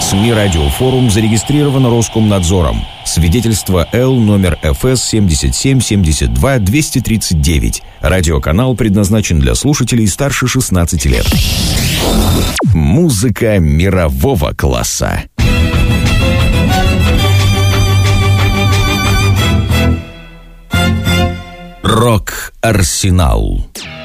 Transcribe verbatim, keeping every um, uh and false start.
СМИ «Радиофорум» зарегистрировано Роскомнадзором. Свидетельство Л номер эф эс семьдесят семь семьдесят два двести тридцать девять. Радиоканал предназначен для слушателей старше шестнадцати лет. Музыка мирового класса. Рок-арсенал.